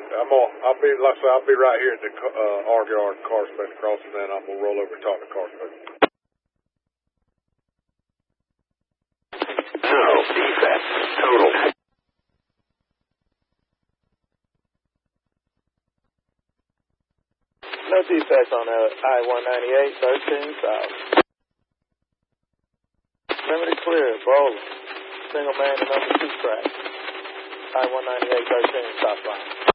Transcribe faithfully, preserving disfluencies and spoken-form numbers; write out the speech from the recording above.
I'm gonna, I'll be, like I said, I'll be right here at the uh, R yard car space crossing, and I'm gonna roll over and talk to car space. No defect. Total. No defects on I one ninety-eight, thirteen south. Perimeter clear, Bowling. Single man and number two track. I one ninety-eight, thirteen southbound.